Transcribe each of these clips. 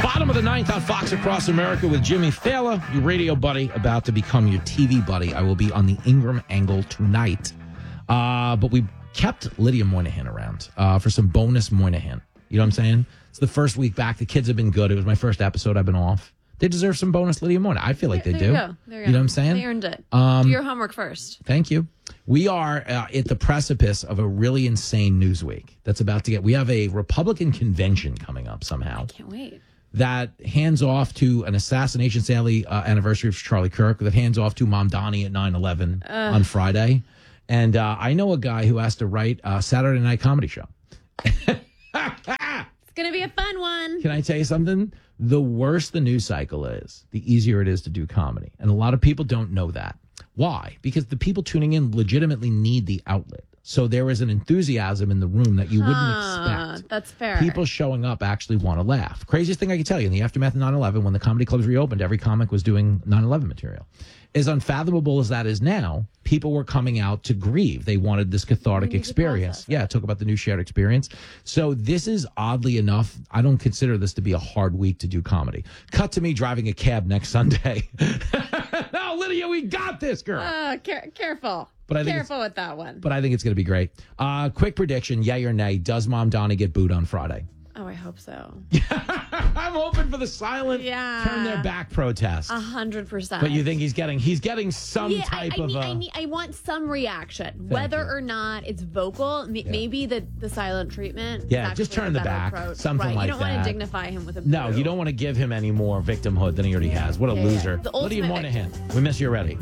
Bottom of the ninth on Fox Across America with Jimmy Thaler, your radio buddy, about to become your TV buddy. I will be on the Ingram Angle tonight. But we kept Lydia Moynihan around for some bonus Moynihan. You know what I'm saying? It's the first week back. The kids have been good. It was my first episode. I've been off. They deserve some bonus Lydia Moynihan. I feel like they do. There you know what I'm saying? They earned it. Do your homework first. Thank you. We are at the precipice of a really insane news week that's about to get. We have a Republican convention coming up somehow. I can't wait. That hands off to an assassination anniversary of Charlie Kirk, that hands off to Mamdani at 9/11 on Friday. And I know a guy who has to write a Saturday night comedy show. It's going to be a fun one. Can I tell you something? The worse the news cycle is, the easier it is to do comedy. And a lot of people don't know that. Why? Because the people tuning in legitimately need the outlet. So there is an enthusiasm in the room that you wouldn't expect. That's fair. People showing up actually want to laugh. Craziest thing I can tell you, in the aftermath of 9/11, when the comedy clubs reopened, every comic was doing 9/11 material. As unfathomable as that is now, people were coming out to grieve. They wanted this cathartic experience. Yeah, talk about the new shared experience. So this is, oddly enough, I don't consider this to be a hard week to do comedy. Cut to me driving a cab next Sunday. No, Lydia, we got this, girl. Careful. But I think careful with that one. But I think it's going to be great. Quick prediction, yay or nay, does Mamdani get booed on Friday? Oh, I hope so. I'm hoping for the silent, turn their back protest. 100%. But you think he's getting some type of I want some reaction, whether or not it's vocal. Maybe the silent treatment. Yeah, just turn the back, something like that. You don't want to dignify him with a boo. No, you don't want to give him any more victimhood than he already has. What a loser. Lydia Moynihan, we miss you already.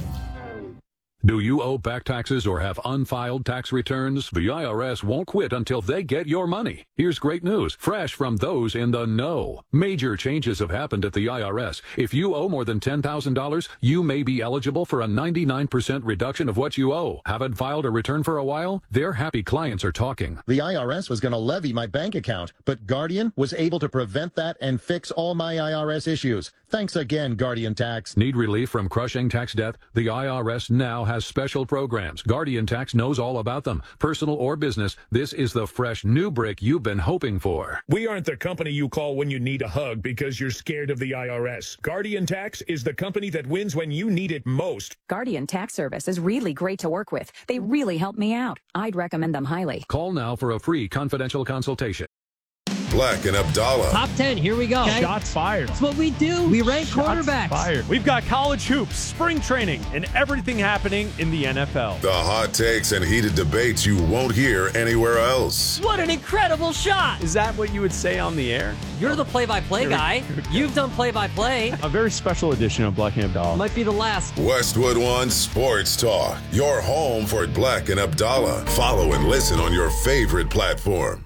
Do you owe back taxes or have unfiled tax returns? The IRS won't quit until they get your money. Here's great news, fresh from those in the know. Major changes have happened at the IRS. If you owe more than $10,000, you may be eligible for a 99% reduction of what you owe. Haven't filed a return for a while? Their happy clients are talking. The IRS was going to levy my bank account, but Guardian was able to prevent that and fix all my IRS issues. Thanks again, Guardian Tax. Need relief from crushing tax debt? The IRS now has special programs. Guardian Tax knows all about them. Personal or business, this is the fresh new brick you've been hoping for. We aren't the company you call when you need a hug because you're scared of the IRS. Guardian Tax is the company that wins when you need it most. Guardian Tax Service is really great to work with. They really help me out. I'd recommend them highly. Call now for a free confidential consultation. Black and Abdallah. Top 10, here we go. Okay. Shots fired. That's what we do. We rank quarterbacks. Fired. We've got college hoops, spring training, and everything happening in the NFL. The hot takes and heated debates you won't hear anywhere else. What an incredible shot. Is that what you would say on the air? You're the play-by-play guy. You've done play-by-play. A very special edition of Black and Abdallah. Might be the last. Westwood One Sports Talk. Your home for Black and Abdallah. Follow and listen on your favorite platform.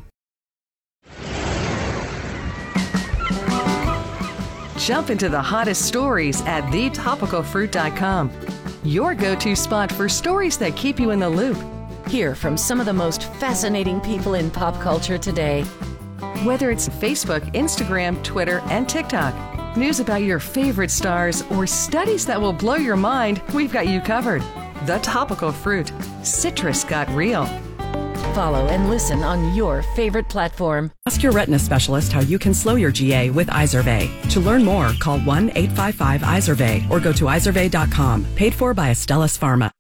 Jump into the hottest stories at thetopicalfruit.com. Your go-to spot for stories that keep you in the loop. Hear from some of the most fascinating people in pop culture today. Whether it's Facebook, Instagram, Twitter, and TikTok, news about your favorite stars, or studies that will blow your mind, we've got you covered. The Topical Fruit. Citrus got real. Follow and listen on your favorite platform. Ask your retina specialist how you can slow your GA with Izervay. To learn more, call 1-855-IZERVAY or go to izervay.com. Paid for by Astellas Pharma.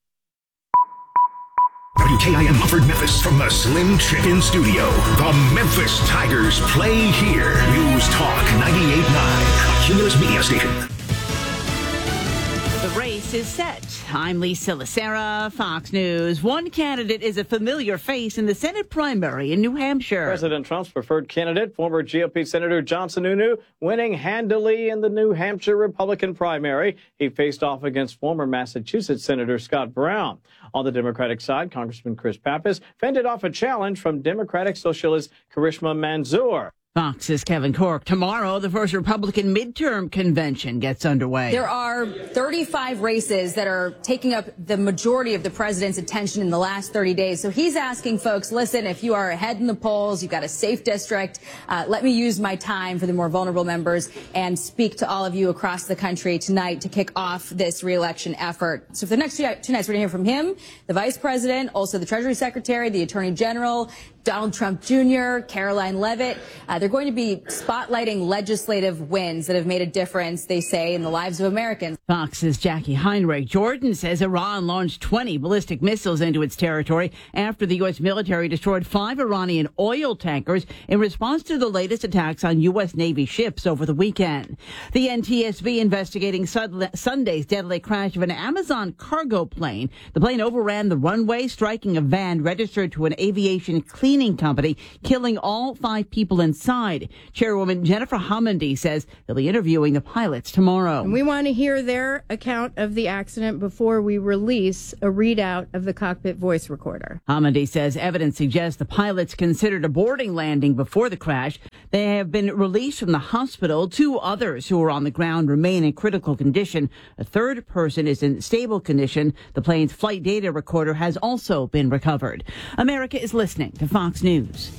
WKIM Hartford, Memphis, from the Slim Chicken Studio. The Memphis Tigers play here. News Talk 98.9, Cumulus Media Station. The race is set. I'm Lisa Lacera, Fox News. One candidate is a familiar face in the Senate primary in New Hampshire. President Trump's preferred candidate, former GOP Senator John Sununu, winning handily in the New Hampshire Republican primary. He faced off against former Massachusetts Senator Scott Brown. On the Democratic side, Congressman Chris Pappas fended off a challenge from Democratic Socialist Karishma Manzoor. Fox's Kevin Corke. Tomorrow, the first Republican midterm convention gets underway. There are 35 races that are taking up the majority of the president's attention in the last 30 days. So he's asking folks, listen, if you are ahead in the polls, you've got a safe district, let me use my time for the more vulnerable members and speak to all of you across the country tonight to kick off this reelection effort. So for the next 2 nights, we're going to hear from him, the vice president, also the Treasury Secretary, the Attorney General, Donald Trump Jr., Caroline Leavitt. They're going to be spotlighting legislative wins that have made a difference, they say, in the lives of Americans. Fox's Jackie Heinrich. Jordan says Iran launched 20 ballistic missiles into its territory after the U.S. military destroyed 5 Iranian oil tankers in response to the latest attacks on U.S. Navy ships over the weekend. The NTSB investigating Sunday's deadly crash of an Amazon cargo plane. The plane overran the runway, striking a van registered to an aviation cleaning company, killing all 5 people inside. Chairwoman Jennifer Homendy says they'll be interviewing the pilots tomorrow. And we want to hear their account of the accident before we release a readout of the cockpit voice recorder. Homendy says evidence suggests the pilots considered a boarding landing before the crash. They have been released from the hospital. 2 others who are on the ground remain in critical condition. A 3rd person is in stable condition. The plane's flight data recorder has also been recovered. America is listening to Fox News.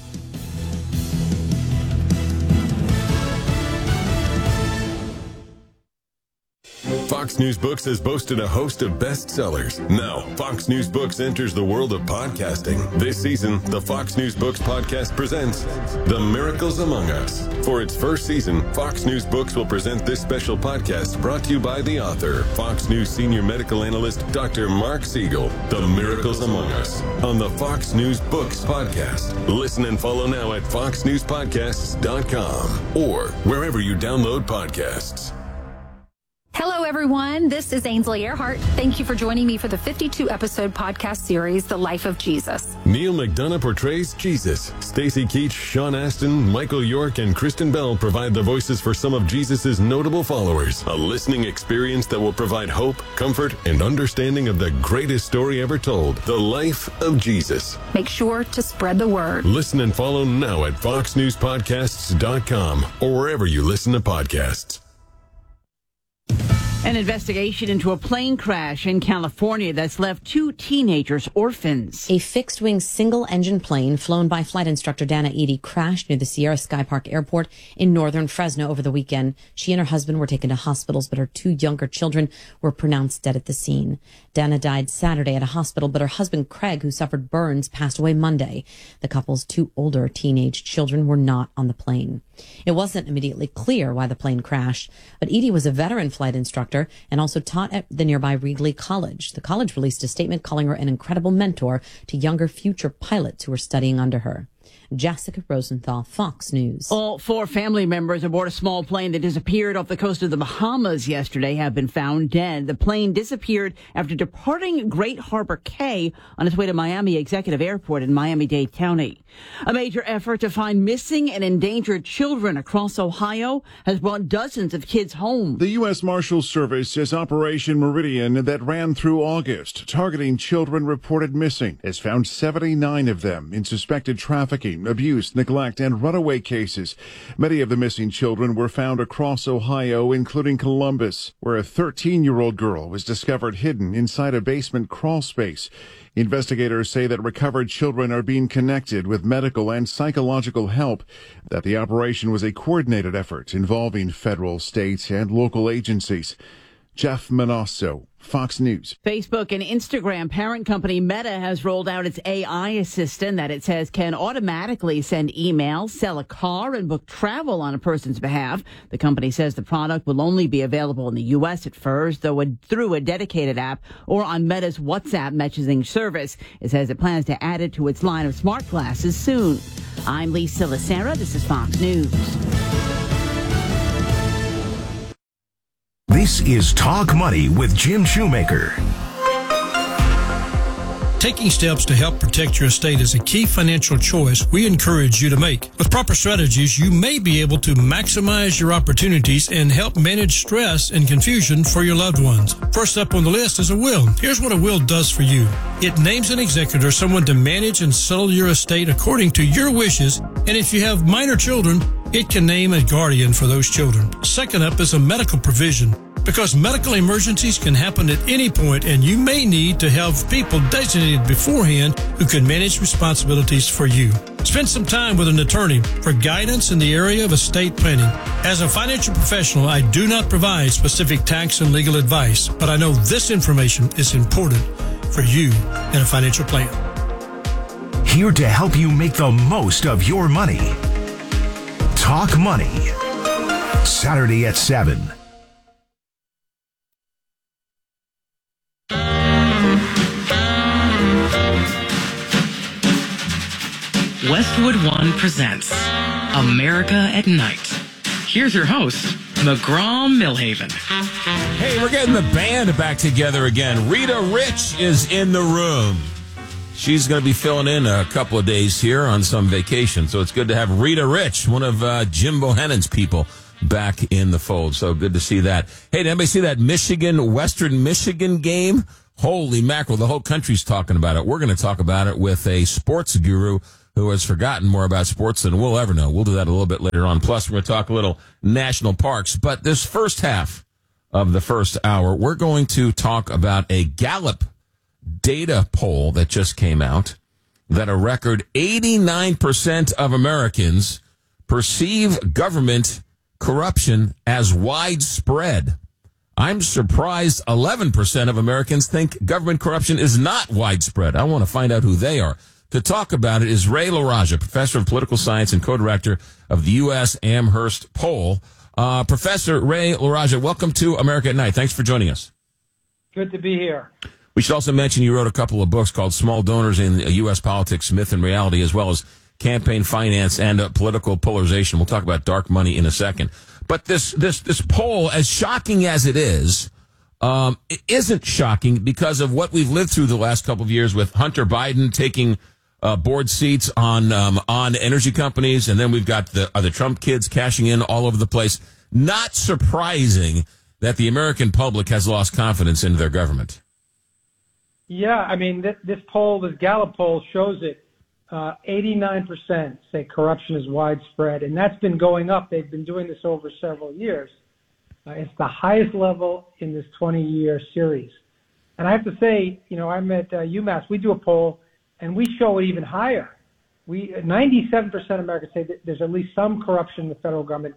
Fox News Books has boasted a host of bestsellers. Now, Fox News Books enters the world of podcasting. This season, the Fox News Books podcast presents The Miracles Among Us. For its first season, Fox News Books will present this special podcast brought to you by the author, Fox News senior medical analyst, Dr. Mark Siegel. The Miracles Among Us on the Fox News Books podcast. Listen and follow now at foxnewspodcasts.com or wherever you download podcasts. Hello, everyone. This is Ainsley Earhart. Thank you for joining me for the 52-episode podcast series, The Life of Jesus. Neil McDonough portrays Jesus. Stacey Keach, Sean Astin, Michael York, and Kristen Bell provide the voices for some of Jesus' notable followers. A listening experience that will provide hope, comfort, and understanding of the greatest story ever told, The Life of Jesus. Make sure to spread the word. Listen and follow now at foxnewspodcasts.com or wherever you listen to podcasts. An investigation into a plane crash in California that's left 2 teenagers orphans. A fixed-wing single-engine plane flown by flight instructor Dana Eady crashed near the Sierra Sky Park Airport in northern Fresno over the weekend. She and her husband were taken to hospitals, but her 2 younger children were pronounced dead at the scene. Dana died Saturday at a hospital, but her husband Craig, who suffered burns, passed away Monday. The couple's 2 older teenage children were not on the plane. It wasn't immediately clear why the plane crashed, but Edie was a veteran flight instructor and also taught at the nearby Reedley College. The college released a statement calling her an incredible mentor to younger future pilots who were studying under her. Jessica Rosenthal, Fox News. All 4 family members aboard a small plane that disappeared off the coast of the Bahamas yesterday have been found dead. The plane disappeared after departing Great Harbor Cay on its way to Miami Executive Airport in Miami-Dade County. A major effort to find missing and endangered children across Ohio has brought dozens of kids home. The U.S. Marshals Service says Operation Meridian that ran through August, targeting children reported missing, has found 79 of them in suspected trafficking, abuse, neglect, and runaway cases. Many of the missing children were found across Ohio, including Columbus, where a 13-year-old girl was discovered hidden inside a basement crawl space. Investigators say that recovered children are being connected with medical and psychological help, that the operation was a coordinated effort involving federal, state, and local agencies. Jeff Manasso, Fox News. Facebook and Instagram parent company Meta has rolled out its AI assistant that it says can automatically send emails, sell a car, and book travel on a person's behalf. The company says the product will only be available in the U.S. at first, though through a dedicated app or on Meta's WhatsApp messaging service. It says it plans to add it to its line of smart glasses soon. I'm Lisa Lacera. This is Fox News. This is Talk Money with Jim Shoemaker. Taking steps to help protect your estate is a key financial choice we encourage you to make. With proper strategies, you may be able to maximize your opportunities and help manage stress and confusion for your loved ones. First up on the list is a will. Here's what a will does for you. It names an executor, someone to manage and settle your estate according to your wishes, and if you have minor children, it can name a guardian for those children. Second up is a medical provision. Because medical emergencies can happen at any point, and you may need to have people designated beforehand who can manage responsibilities for you. Spend some time with an attorney for guidance in the area of estate planning. As a financial professional, I do not provide specific tax and legal advice, but I know this information is important for you in a financial plan. here to help you make the most of your money. Talk Money. Saturday at 7. Westwood One presents America at Night. Here's your host, McGraw Millhaven. Hey, we're getting the band back together again. Rita Rich is in the room. She's going to be filling in a couple of days here on some vacation, so it's good to have Rita Rich, one of Jim Bohannon's people, back in the fold. So good to see that. Hey, did anybody see that Western Michigan game? Holy mackerel, the whole country's talking about it. We're going to talk about it with a sports guru who has forgotten more about sports than we'll ever know. We'll do that a little bit later on. Plus, we're going to talk a little national parks. But this first half of the first hour, we're going to talk about a Gallup data poll that just came out that a record 89% of Americans perceive government corruption as widespread. I'm surprised 11% of Americans think government corruption is not widespread. I want to find out who they are. To talk about it is Ray LaRaja, professor of political science and co-director of the U.S. Amherst poll. Professor Ray LaRaja, welcome to America at Night. Thanks for joining us. Good to be here. We should also mention you wrote a couple of books called Small Donors in U.S. Politics, Myth and Reality, as well as Campaign Finance and Political Polarization. We'll talk about dark money in a second. But this poll, as shocking as it it isn't shocking because of what we've lived through the last couple of years with Hunter Biden taking board seats on energy companies, and then we've got the Trump kids cashing in all over the place. Not surprising that the American public has lost confidence in their government. Yeah, I mean, this Gallup poll shows it. 89% say corruption is widespread, and that's been going up. They've been doing this over several years. It's the highest level in this 20-year series. And I have to say, I'm at UMass. We do a poll, and we show it even higher. 97% of Americans say that there's at least some corruption in the federal government.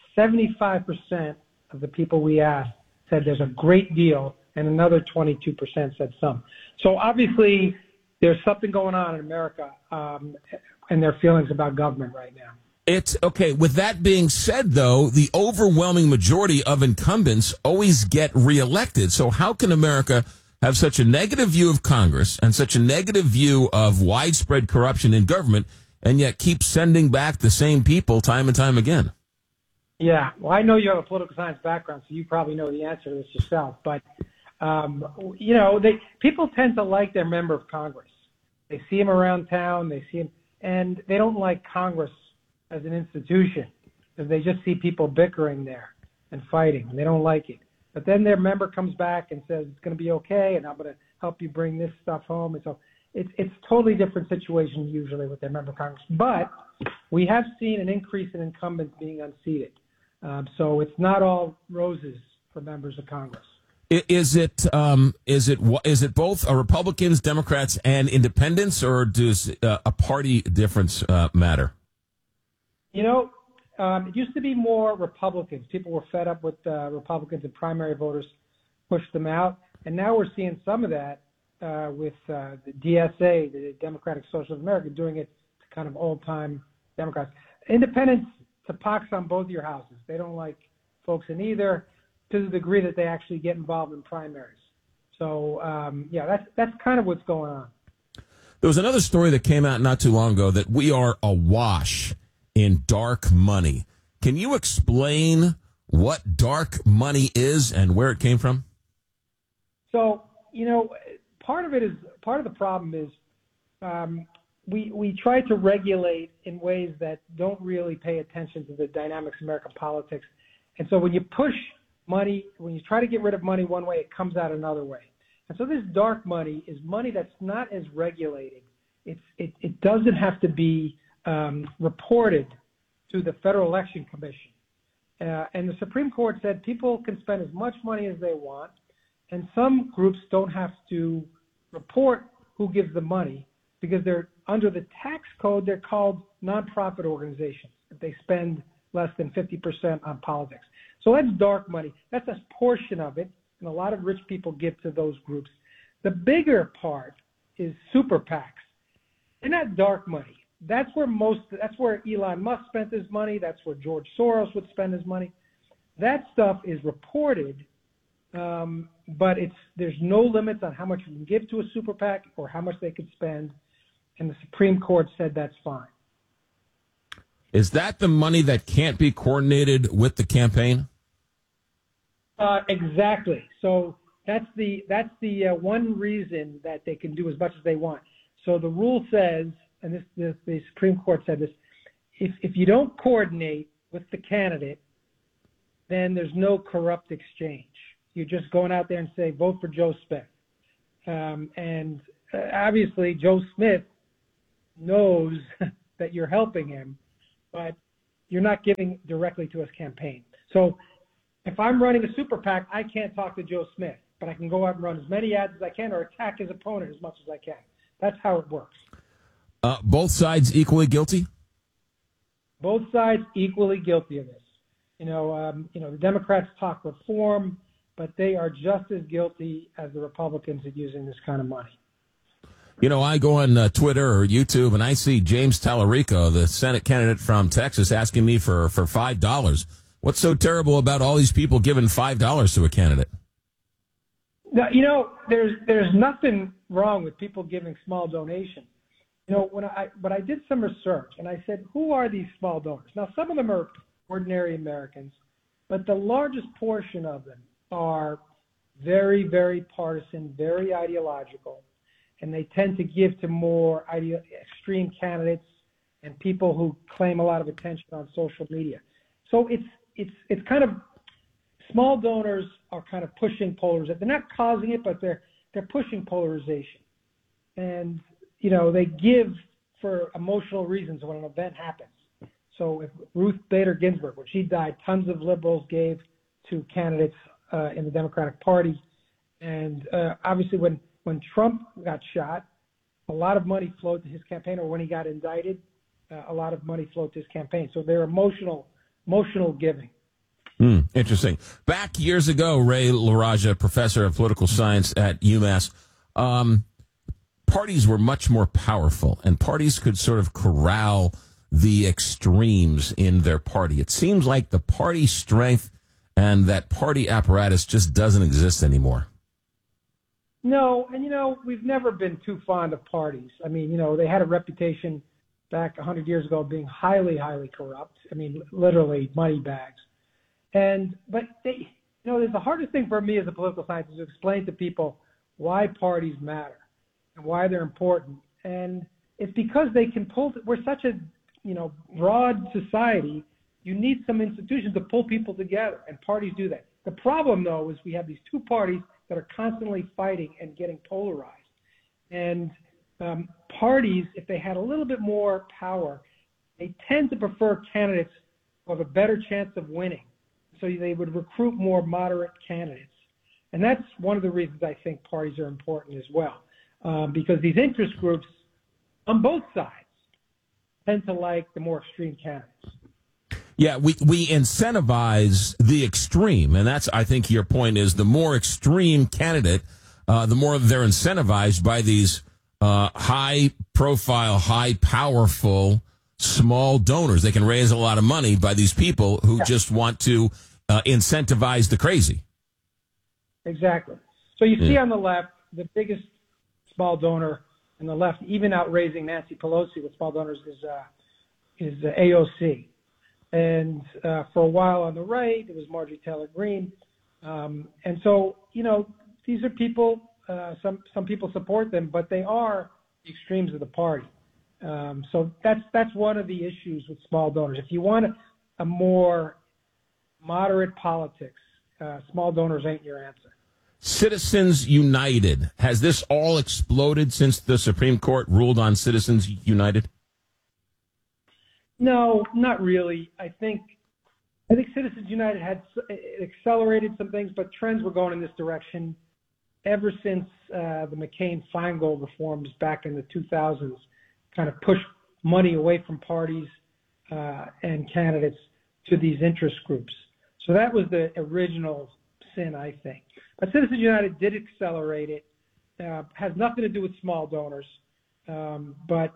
75% of the people we asked said there's a great deal, and another 22% said some. So obviously, there's something going on in America and their feelings about government right now. It's okay. With that being said, though, the overwhelming majority of incumbents always get reelected. So how can America have such a negative view of Congress and such a negative view of widespread corruption in government and yet keep sending back the same people time and time again? Yeah. Well, I know you have a political science background, so you probably know the answer to this yourself. But, people tend to like their member of Congress. They see him around town, they see him, and they don't like Congress as an institution because they just see people bickering there and fighting, and they don't like it. But then their member comes back and says it's going to be okay, and I'm going to help you bring this stuff home. And so it's totally different situation usually with their member of Congress. But we have seen an increase in incumbents being unseated. So it's not all roses for members of Congress. Is it both Republicans, Democrats, and independents, or does a party difference matter? It used to be more Republicans. People were fed up with Republicans, and primary voters pushed them out. And now we're seeing some of that with the DSA, the Democratic Socialists of America, doing it to kind of old-time Democrats. Independents, to pox on both your houses. They don't like folks in either, to the degree that they actually get involved in primaries. So, that's kind of what's going on. There was another story that came out not too long ago that we are awash in dark money. Can you explain what dark money is and where it came from? So, part of the problem is we try to regulate in ways that don't really pay attention to the dynamics of American politics. And so when you push money, when you try to get rid of money one way, it comes out another way. And so this dark money is money that's not as regulated. It doesn't have to be reported to the Federal Election Commission. And the Supreme Court said people can spend as much money as they want, and some groups don't have to report who gives the money because they're under the tax code, they're called nonprofit organizations if they spend less than 50% on politics. So that's dark money. That's a portion of it, and a lot of rich people give to those groups. The bigger part is super PACs. they're not dark money. That's where Elon Musk spent his money. That's where George Soros would spend his money. That stuff is reported, but there's no limits on how much you can give to a super PAC or how much they could spend, and the Supreme Court said that's fine. Is that the money that can't be coordinated with the campaign? Exactly. So that's the one reason that they can do as much as they want. So the rule says, and the Supreme Court said this, if you don't coordinate with the candidate, then there's no corrupt exchange. You're just going out there and say, vote for Joe Smith. And obviously Joe Smith knows that you're helping him, but you're not giving directly to his campaign. So if I'm running a super PAC, I can't talk to Joe Smith, but I can go out and run as many ads as I can or attack his opponent as much as I can. That's how it works. Both sides equally guilty? Both sides equally guilty of this. The Democrats talk reform, but they are just as guilty as the Republicans at using this kind of money. I go on Twitter or YouTube and I see James Tallarico, the Senate candidate from Texas, asking me for $5. What's so terrible about all these people giving $5 to a candidate? Now, there's nothing wrong with people giving small donations. But I did some research and I said, who are these small donors? Now, some of them are ordinary Americans, but the largest portion of them are very, very partisan, very ideological, and they tend to give to more extreme candidates and people who claim a lot of attention on social media. So it's kind of, small donors are kind of pushing polarization. They're not causing it, but they're pushing polarization. And, they give for emotional reasons when an event happens. So if Ruth Bader Ginsburg, when she died, tons of liberals gave to candidates in the Democratic Party. And obviously when Trump got shot, a lot of money flowed to his campaign, or when he got indicted, a lot of money flowed to his campaign. So they're emotional giving. Interesting. Back years ago, Ray LaRaja, professor of political science at UMass, parties were much more powerful, and parties could sort of corral the extremes in their party. It seems like the party strength and that party apparatus just doesn't exist anymore. No, and we've never been too fond of parties. I mean, they had a reputation back 100 years ago of being highly, highly corrupt. I mean, literally money bags. But they, the hardest thing for me as a political scientist is to explain to people why parties matter and why they're important. And it's because they can we're such a, broad society. You need some institutions to pull people together, and parties do that. The problem, though, is we have these two parties that are constantly fighting and getting polarized. And parties, if they had a little bit more power, they tend to prefer candidates who have a better chance of winning. So they would recruit more moderate candidates. And that's one of the reasons I think parties are important as well, because these interest groups on both sides tend to like the more extreme candidates. Yeah, we incentivize the extreme, and that's, I think your point is, the more extreme candidate, the more they're incentivized by these high-profile, high-powerful, small donors. They can raise a lot of money by these people who just want to incentivize the crazy. Exactly. So you see on the left, the biggest small donor on the left, even outraising Nancy Pelosi with small donors, is AOC. And for a while on the right, it was Marjorie Taylor Greene. And so, these are people, some people support them, but they are the extremes of the party. So that's one of the issues with small donors. If you want a more moderate politics, small donors ain't your answer. Citizens United. Has this all exploded since the Supreme Court ruled on Citizens United? No, not really. I think Citizens United it accelerated some things, but trends were going in this direction ever since the McCain-Feingold reforms back in the 2000s kind of pushed money away from parties and candidates to these interest groups. So that was the original sin, I think. But Citizens United did accelerate it. Has nothing to do with small donors. But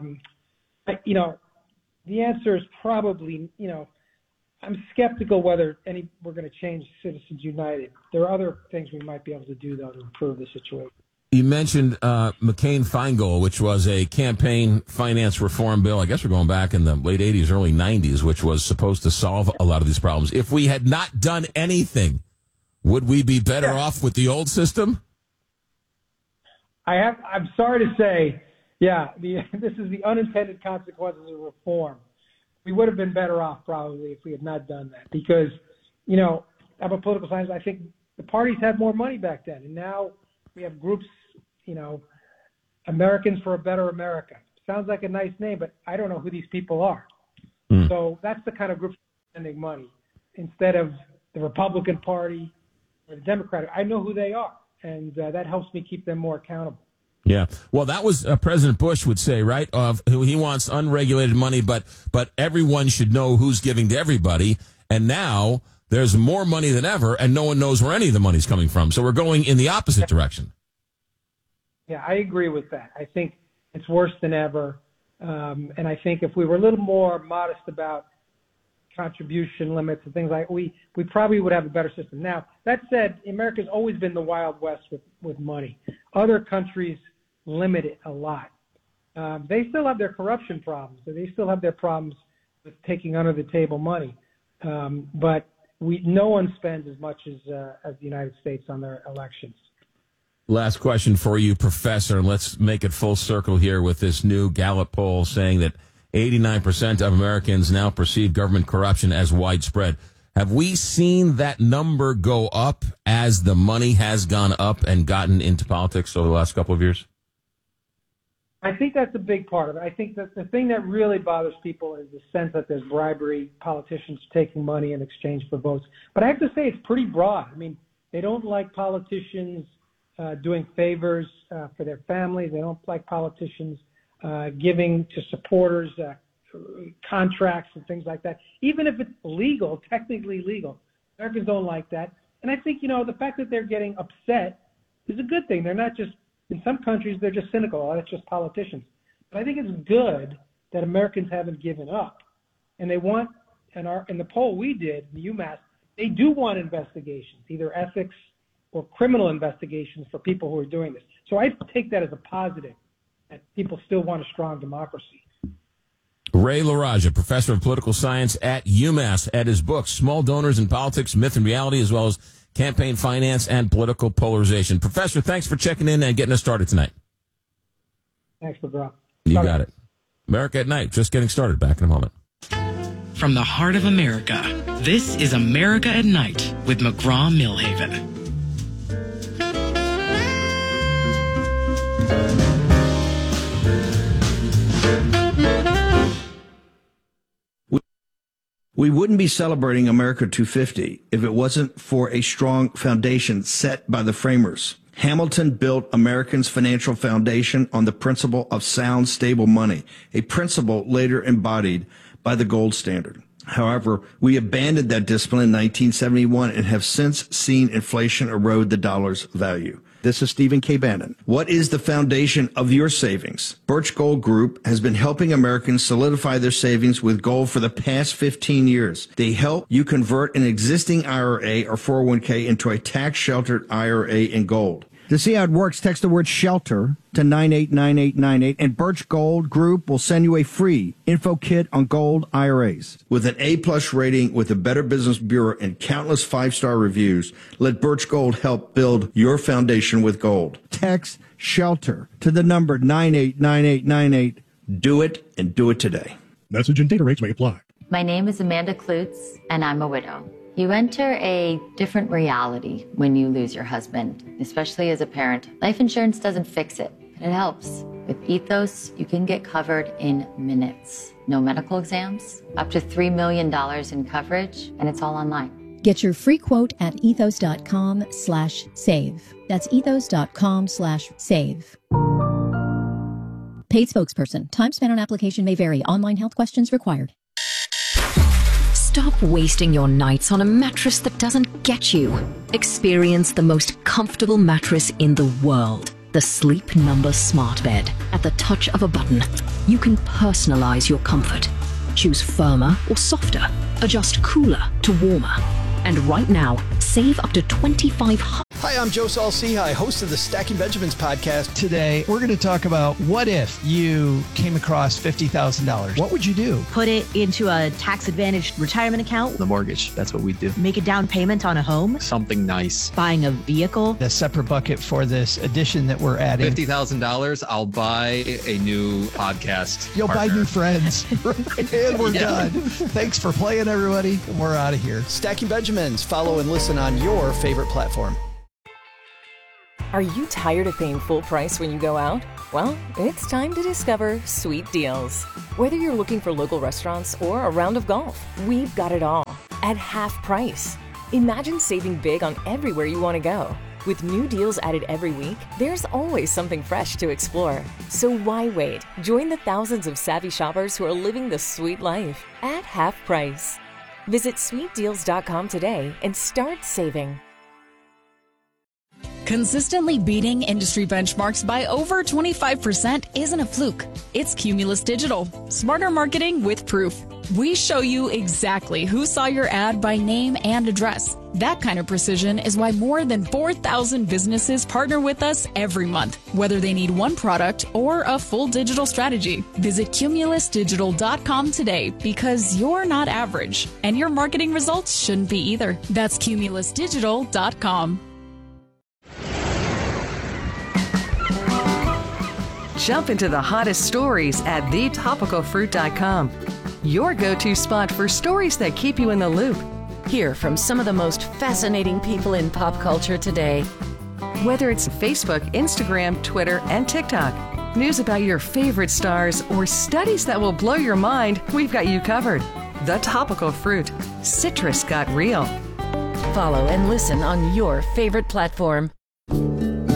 the answer is probably, I'm skeptical whether we're going to change Citizens United. There are other things we might be able to do, though, to improve the situation. You mentioned McCain-Feingold, which was a campaign finance reform bill. I guess we're going back in the late 80s, early 90s, which was supposed to solve a lot of these problems. If we had not done anything, would we be better off with the old system? I'm sorry to say, this is the unintended consequences of reform. We would have been better off probably if we had not done that because, I'm a political scientist. I think the parties had more money back then, and now we have groups, Americans for a Better America. Sounds like a nice name, but I don't know who these people are. So that's the kind of group spending money instead of the Republican Party or the Democratic. I know who they are, and that helps me keep them more accountable. Yeah. Well, that was President Bush would say, right? He wants unregulated money, but everyone should know who's giving to everybody. And now there's more money than ever, and no one knows where any of the money's coming from. So we're going in the opposite direction. Yeah, I agree with that. I think it's worse than ever. And I think if we were a little more modest about contribution limits and things like we probably would have a better system. Now, that said, America's always been the Wild West with money. Other countries limit it a lot. They still have their corruption problems. They still have their problems with taking under the table money. But no one spends as much as the United States on their elections. Last question for you, Professor. Let's make it full circle here with this new Gallup poll saying that 89% of Americans now perceive government corruption as widespread. Have we seen that number go up as the money has gone up and gotten into politics over the last couple of years? I think that's a big part of it. I think that the thing that really bothers people is the sense that there's bribery, politicians taking money in exchange for votes. But I have to say it's pretty broad. I mean, they don't like politicians doing favors for their families. They don't like politicians giving to supporters contracts and things like that. Even if it's legal, technically legal, Americans don't like that. And I think, the fact that they're getting upset is a good thing. They're not just, in some countries, they're just cynical. Oh, it's just politicians. But I think it's good that Americans haven't given up. And they want, in the poll we did, the UMass, they do want investigations, either ethics or criminal investigations for people who are doing this. So I take that as a positive, that people still want a strong democracy. Ray LaRaja, professor of political science at UMass, at his book, Small Donors in Politics, Myth and Reality, as well as campaign finance and political polarization. Professor, thanks for checking in and getting us started tonight. Thanks, McGraw. You got it. America at Night, just getting started. Back in a moment. From the heart of America, this is America at Night with McGraw-Milhaven. We wouldn't be celebrating America 250 if it wasn't for a strong foundation set by the framers. Hamilton built Americans' financial foundation on the principle of sound, stable money, a principle later embodied by the gold standard. However, we abandoned that discipline in 1971 and have since seen inflation erode the dollar's value. This is Stephen K. Bannon. What is the foundation of your savings? Birch Gold Group has been helping Americans solidify their savings with gold for the past 15 years. They help you convert an existing IRA or 401k into a tax-sheltered IRA in gold. To see how it works, text the word SHELTER to 989898, and Birch Gold Group will send you a free info kit on gold IRAs. With an A-plus rating with the Better Business Bureau and countless 5-star reviews, let Birch Gold help build your foundation with gold. Text SHELTER to the number 989898. Do it, and do it today. Message and data rates may apply. My name is Amanda Klutz, and I'm a widow. You enter a different reality when you lose your husband, especially as a parent. Life insurance doesn't fix it, but it helps. With Ethos, you can get covered in minutes. No medical exams, up to $3 million in coverage, and it's all online. Get your free quote at ethos.com/save. That's ethos.com/save. Paid spokesperson. Time spent on application may vary. Online health questions required. Stop wasting your nights on a mattress that doesn't get you. Experience the most comfortable mattress in the world. The Sleep Number Smart Bed. At the touch of a button, you can personalize your comfort. Choose firmer or softer. Adjust cooler to warmer. And right now, save up to $2,500. Hi, I'm Joe Saul-Sehy, host of the Stacking Benjamins podcast. Today, we're going to talk about what if you came across $50,000. What would you do? Put it into a tax-advantaged retirement account. The mortgage, that's what we do. Make a down payment on a home. Something nice. Buying a vehicle. A separate bucket for this addition that we're adding. $50,000, I'll buy a new podcast You'll partner. buy new friends. And we're done. Thanks for playing, everybody. And we're out of here. Stacking Benjamins. Follow and listen on your favorite platform. Are you tired of paying full price when you go out? Well, it's time to discover Sweet Deals. Whether you're looking for local restaurants or a round of golf, we've got it all at half price. Imagine saving big on everywhere you want to go. With new deals added every week, there's always something fresh to explore. So why wait? Join the thousands of savvy shoppers who are living the sweet life at half price. Visit sweetdeals.com today and start saving. Consistently beating industry benchmarks by over 25% isn't a fluke. It's Cumulus Digital. Smarter marketing with proof. We show you exactly who saw your ad by name and address. That kind of precision is why more than 4,000 businesses partner with us every month, whether they need one product or a full digital strategy. Visit cumulusdigital.com today because you're not average, and your marketing results shouldn't be either. That's cumulusdigital.com. Jump into the hottest stories at thetopicalfruit.com. Your go-to spot for stories that keep you in the loop. Hear from some of the most fascinating people in pop culture today. Whether it's Facebook, Instagram, Twitter, and TikTok, news about your favorite stars, or studies that will blow your mind, we've got you covered. The Topical Fruit. Citrus got real. Follow and listen on your favorite platform.